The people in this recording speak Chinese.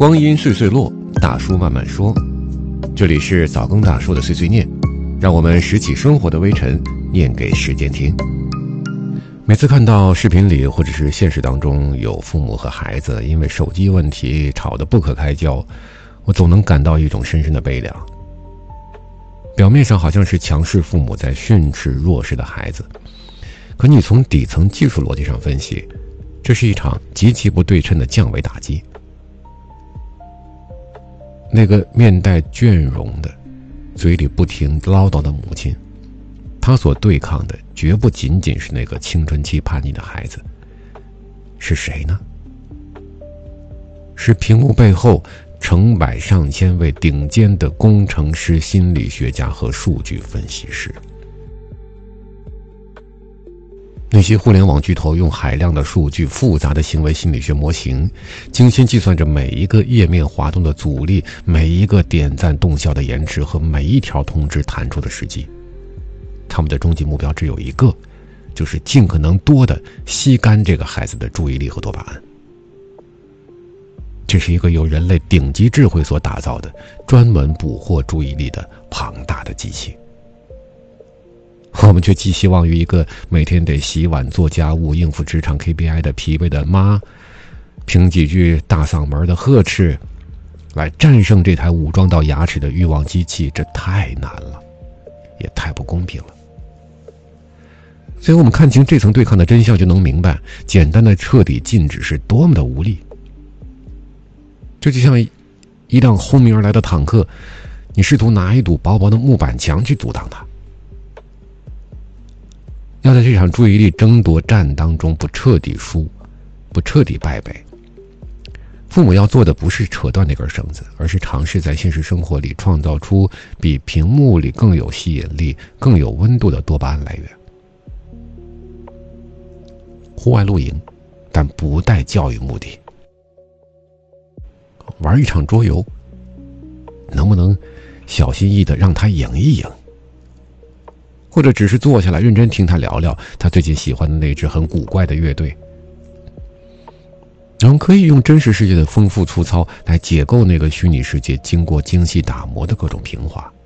光阴岁岁落，大叔慢慢说。这里是早更大叔的碎碎念，让我们拾起生活的微尘，念给时间听。每次看到视频里或者是现实当中有父母和孩子因为手机问题吵得不可开交，我总能感到一种深深的悲凉。表面上好像是强势父母在训斥弱势的孩子，可你从底层技术逻辑上分析，这是一场极其不对称的降维打击。那个面带倦容的，嘴里不停唠叨的母亲，她所对抗的绝不仅仅是那个青春期叛逆的孩子，是谁呢？是屏幕背后成百上千位顶尖的工程师、心理学家和数据分析师。那些互联网巨头用海量的数据、复杂的行为心理学模型，精心计算着每一个页面滑动的阻力、每一个点赞动效的延迟和每一条通知弹出的时机。他们的终极目标只有一个，就是尽可能多的吸干这个孩子的注意力和多巴胺。这是一个由人类顶级智慧所打造的，专门捕获注意力的庞大的机器。我们却寄希望于一个每天得洗碗做家务应付职场 KPI 的疲惫的妈，凭几句大嗓门的呵斥来战胜这台武装到牙齿的欲望机器，这太难了，也太不公平了。所以我们看清这层对抗的真相，就能明白简单的彻底禁止是多么的无力。这就像一辆轰鸣而来的坦克，你试图拿一堵薄薄的木板墙去阻挡它。要在这场注意力争夺战当中不彻底输，不彻底败北，父母要做的不是扯断那根绳子，而是尝试在现实生活里创造出比屏幕里更有吸引力、更有温度的多巴胺来源。户外露营，但不带教育目的。玩一场桌游，能不能小心翼翼地让他赢一赢？或者只是坐下来认真听他聊聊他最近喜欢的那支很古怪的乐队。然后可以用真实世界的丰富粗糙来解构那个虚拟世界经过精细打磨的各种平滑。